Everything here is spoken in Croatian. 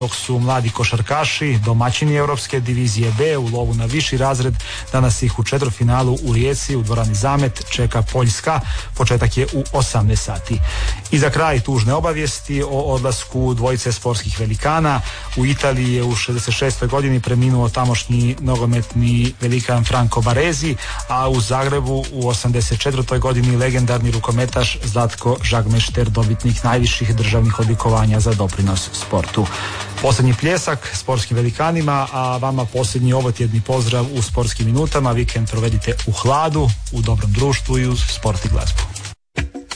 dok su mladi košarkaši domaćini Europske divizije B u lovu na viši razred. Danas ih u četvrtfinalu u Rijeci u dvorani Zamet čeka Poljska. Početak je u 18 sati. I za kraj tužne obavijesti o odlasku dvojice sportskih velikana. U Italiji je u 66. godini preminuo tamošnji nogometni velikan Franco Baresi, a u Zagrebu u 84. godini legendarni rukometaš Zlatko Žagmešter, dobitnik najviših državnih odlikovanja za doprinos sportu. Posljednji pljesak sportskim velikanima, a vama posljednji ovotjedni pozdrav u sportskim minutama. Vikend provedite u hladu, u dobrom društvu i uz sport i glazbu.